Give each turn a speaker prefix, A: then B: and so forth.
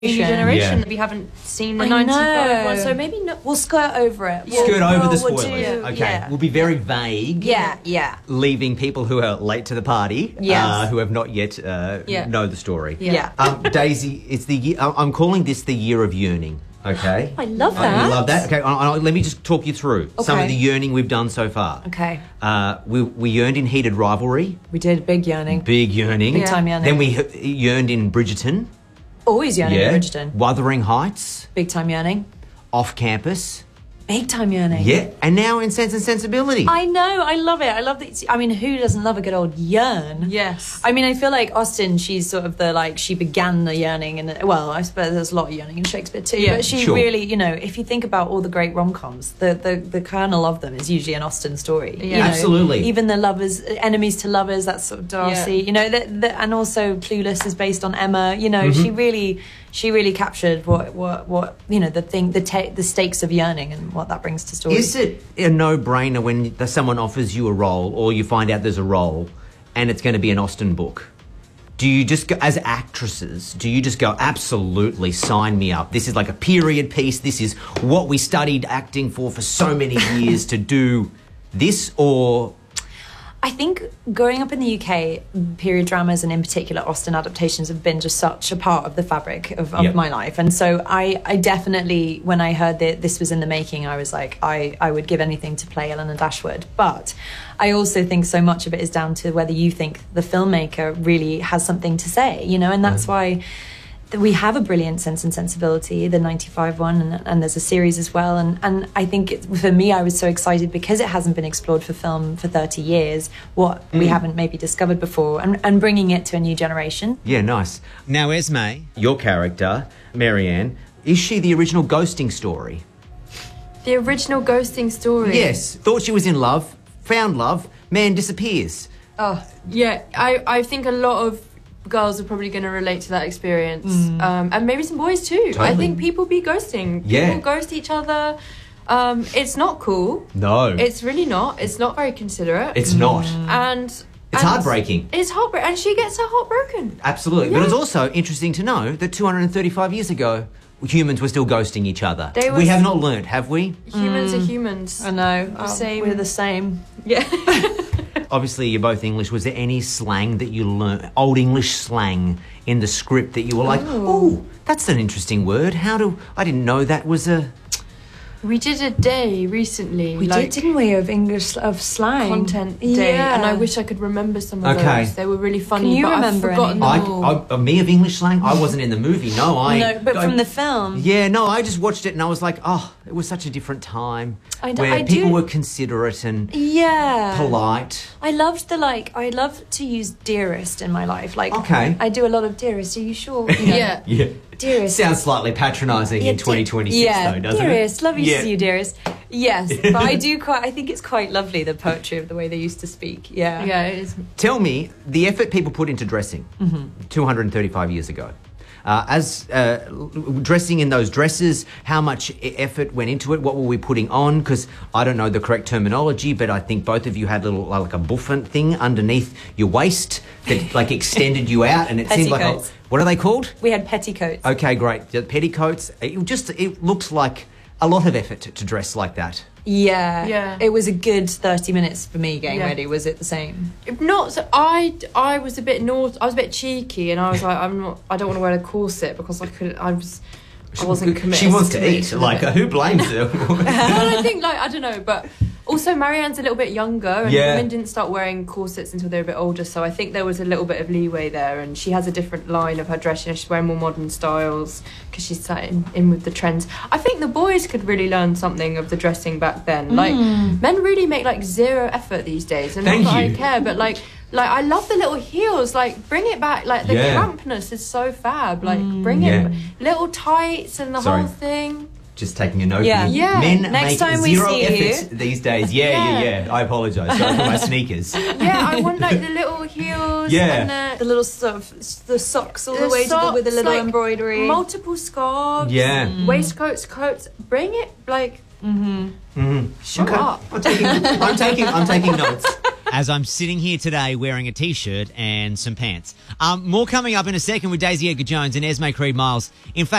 A: generation.
B: Yeah.
A: We haven't seen the
B: I
A: 95 one,
B: know.
A: so maybe not.
B: We'll skirt over it.
C: Skirt over the
B: we'll
C: spoilers.
B: do-
C: Okay,
B: yeah.
C: we'll be very vague.
B: Yeah.
C: Leaving people who are late to the party,
B: Yes.
C: who have not yet know the story.
B: Yeah.
C: Daisy, it's the year, I'm calling this the year of yearning. Okay.
B: I love that.
C: You love that? Okay, let me just talk you through some of
B: Okay.
C: the yearning we've done so far.
B: Okay.
C: We yearned in Heated Rivalry.
B: We did big yearning.
C: Big yearning.
B: Big time yearning.
C: Then we yearned in Bridgerton.
B: Always yearning in Bridgerton.
C: Wuthering Heights.
B: Big time yearning.
C: Off Campus.
B: Big time yearning.
C: Yeah. And now in Sense and Sensibility.
B: I know. I love it. I love that. I mean, who doesn't love a good old yearn?
A: Yes.
B: I mean, I feel like Austen, she's sort of she began the yearning. And, well, I suppose there's a lot of yearning in Shakespeare too.
A: Yeah,
B: but she
C: sure.
B: really, if you think about all the great rom-coms, the kernel of them is usually an Austen story.
A: Yeah.
B: You know,
C: Absolutely.
B: Even the lovers, enemies to lovers, that's sort of Darcy.
A: Yeah.
B: And also Clueless is based on Emma. She really captured what the stakes of yearning and what that brings to stories.
C: Is it a no-brainer when someone offers you a role or you find out there's a role and it's going to be an Austen book? Do you just go, as actresses, absolutely sign me up? This is like a period piece. This is what we studied acting for so many years to do this, or...
B: I think growing up in the UK, period dramas and in particular Austen adaptations have been just such a part of the fabric of my life. And so I definitely, when I heard that this was in the making, I was like, I would give anything to play Eleanor Dashwood. But I also think so much of it is down to whether you think the filmmaker really has something to say, and that's why we have a brilliant Sense and Sensibility, the 95 one, and there's a series as well. And I think for me, I was so excited because it hasn't been explored for film for 30 years, what we haven't maybe discovered before, and bringing it to a new generation.
C: Yeah, nice. Now, Esme, your character, Marianne, is she the original ghosting story?
A: The original ghosting story.
C: Yes. Thought she was in love, found love, man disappears.
A: Oh, yeah. I think a lot of girls are probably going to relate to that experience, and maybe some boys too.
C: Totally.
A: I think people be ghosting.
C: Yeah.
A: People ghost each other. It's not cool.
C: No.
A: It's really not. It's not very considerate.
C: It's not.
A: And
C: It's heartbreaking.
A: It's heartbreaking, and she gets her heart broken.
C: Absolutely.
A: Yeah.
C: But it's also interesting to know that 235 years ago, humans were still ghosting each other. We have not learnt, have we?
A: Humans are humans.
B: I know.
A: The same.
B: We're the same.
A: Yeah.
C: Obviously, you're both English. Was there any slang that you learned, Old English slang, in the script that you were like, oh, that's an interesting word. I didn't know that was a...
A: We did a day recently.
B: We did, didn't we, of slang?
A: Content day,
B: Yeah.
A: and I wish I could remember some of
C: Okay.
A: those. They were really funny,
B: Can you
A: but
B: remember
A: I've forgotten
B: any?
A: them all.
C: Me of English slang? I wasn't in the movie, no.
B: But from the film.
C: Yeah, no, I just watched it and I was like, oh, it was such a different time
B: I
C: where
B: do-
C: people were considerate and
B: Yeah.
C: polite.
B: I loved I love to use dearest in my life.
C: Okay.
B: I do a lot of dearest. Are you sure?
A: Yeah.
C: Yeah.
B: Dearest.
C: Sounds slightly patronising in 2026
B: yeah,
C: though, doesn't
B: dearest.
C: it?
B: Love you
C: Yeah.
B: to see you, dearest. Yes, but I think it's quite lovely, the poetry of the way they used to speak. Yeah.
A: Yeah, it is.
C: Tell me, the effort people put into dressing 235 years ago. Dressing in those dresses, how much effort went into it? What were we putting on? Because I don't know the correct terminology, but I think both of you had like a bouffant thing underneath your waist that extended you out, and it seemed like
B: Petticoats.
C: what are they called?
B: We had petticoats.
C: Okay, great. The petticoats. It looked like a lot of effort to dress like that.
B: Yeah.
A: Yeah.
B: It was a good 30 minutes for me getting
A: Yeah.
B: ready. Was it the same?
A: If not, so I was a bit naughty. I was a bit cheeky, and I was like, I don't want to wear a corset because I wasn't committed.
C: She wants to eat.
A: to
C: Like,
A: it.
C: who blames her?
A: Well, I think I don't know, but also Marianne's a little bit younger, and
C: Yeah.
A: women didn't start wearing corsets until they were a bit older, so I think there was a little bit of leeway there, and she has a different line of her dress. She's wearing more modern styles because she's sat in with the trends. I think the boys could really learn something of the dressing back then. Like, men really make zero effort these days, and
C: Thank
A: not that
C: you.
A: I care, but like I love the little heels. Like, bring it back. Like, the
C: Yeah.
A: crampness is so fab. Like, bring
C: Yeah.
A: it, little tights and the
C: Sorry.
A: whole thing.
C: Just taking a note.
B: Yeah.
C: Here.
A: Yeah.
C: Men
B: Next
C: make
B: time we
C: zero
B: see
C: effort
B: you-
C: these days. Yeah. I apologise. Sorry for my sneakers.
A: Yeah, I want the little heels.
C: Yeah.
A: And
B: The little sort of the socks all the,
A: The
B: way to with the
A: socks,
B: little
A: like,
B: embroidery.
A: multiple scarves.
C: Yeah.
A: Waistcoats, coats. Bring it. Like, shut
C: Okay.
A: up.
C: I'm taking notes. as I'm sitting here today wearing a T-shirt and some pants. More coming up in a second with Daisy Edgar-Jones and Esme Creed Miles. In fact,